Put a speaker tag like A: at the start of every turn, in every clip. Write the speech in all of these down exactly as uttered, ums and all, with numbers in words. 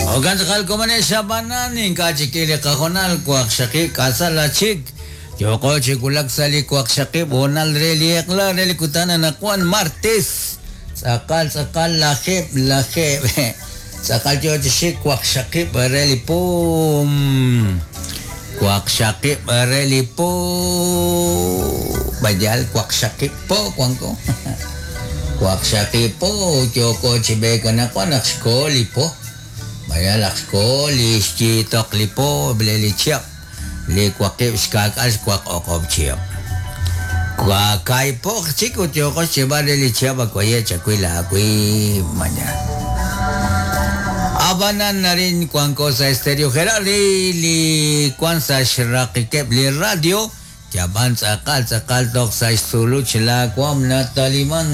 A: Ogan sakal komane shabanan inka chikili kajonal kuak shaki kasala chik. Yoko chikulak sali kuak shaki bonal reli ekla reli kutana nakuan martes. Sakal sakal lahib lahib. Sakal jo chik kuak shaki reli pum. Kuak shaki reli po. Bajal kuak shaki po kuangko. Kuak shaki po yoko chibeka nakuan akskoli po. Bayal aksko li skitok lipo bleli chiap li kwakip skakal kwak okob chiap kwa kai po chiku choko chiba li chiap ko ye chakwila kui manya abanan narin kwanko sa stereo gerali li kwansa shrakikep li radio jaban sakal sakal tok sa sulu chila kwam na taliman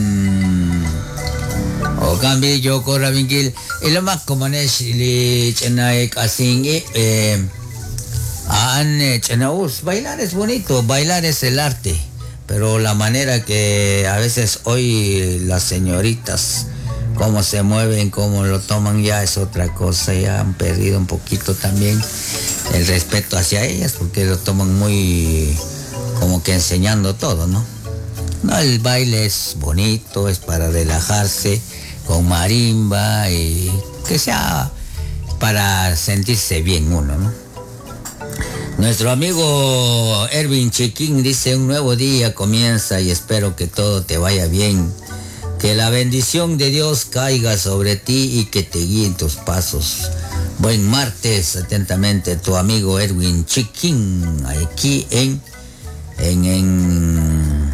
A: o cambi yo corra vingil ilamak komanes li chenai kasing eh an chenaus bailar es bonito, bailar es el arte, pero la manera que a veces hoy las señoritas cómo se mueven, cómo lo toman ya es otra cosa, ya han perdido un poquito también el respeto hacia ellas porque lo toman muy como que enseñando todo, ¿no? No, el baile es bonito, es para relajarse con marimba y que sea para sentirse bien uno, ¿no? Nuestro amigo Erwin Chiquín dice: un nuevo día comienza y espero que todo te vaya bien. Que la bendición de Dios caiga sobre ti y que te guíe en tus pasos. Buen martes, atentamente tu amigo Erwin Chiquín, aquí en en en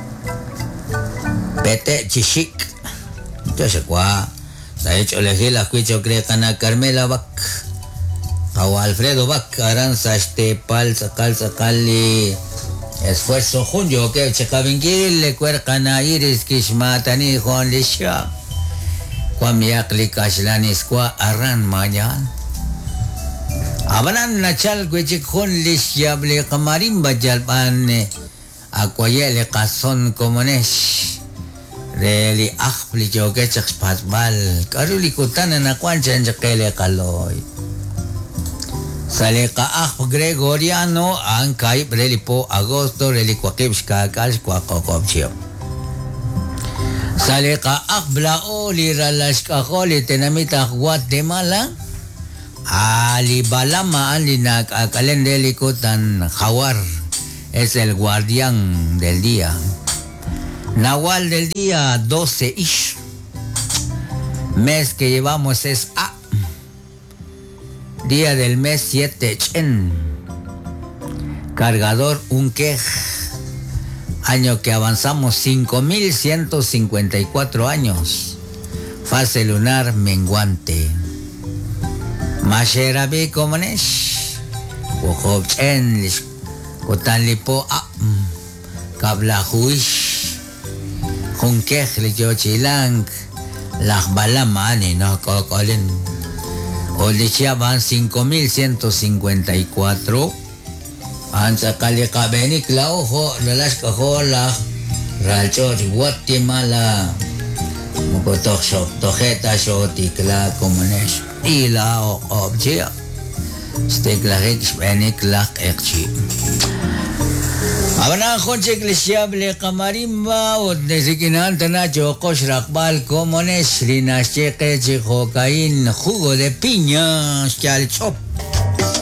A: Pete Chichic. Entonces, ¿cuá? Se ha hecho elegir la cuicho crecana Carmela Bac, o Alfredo Bac, Aranza, este, pal, sacal, sacali, esfuerzo, junio, que checabingil, le cuercana, iris, kishmatani, Juan Lisha, Kwamiakli, Kashlanis, Kwa, Aran, Mayan. Abanan, Nachal, Guichik, Juan Lisha, Ble, Kamarimba, Jalpan, Aquayele, Cason, Comonesh. Reli akpli joge chaks pasbal karuli kutana na kwancha njakele kaloy sale ka ak Gregoriano ang kay reli po Agosto reli kwakib skakal kwakokopchio sale ka ak blao li ralas kakoli tenamita Guatemala ali balama ali nak akalen reli kutan Jawar es el guardián del día. Nahual del día doce ish. Mes que llevamos es A. Día del mes siete chen. Cargador un quej. Año que avanzamos cinco mil ciento cincuenta y cuatro años. Fase lunar menguante. Masherabi komanesh. Wokob chen. Kotanlipo A. Kablahuish. Kungkeh lijo chilang las balamani no cocolin o van cinco mil ciento cincuenta y cuatro anza kali kabeni klau ho lalas kaho la ralcho Guatemala mukotok shok tojeta shoti kla komunesh ila o objia steklahik spenik lak ekchi. Abana konche iglesiable kamarimba o desikinan tana chokos rakbal comunes linacheque chijocaín jugo de piña chal chop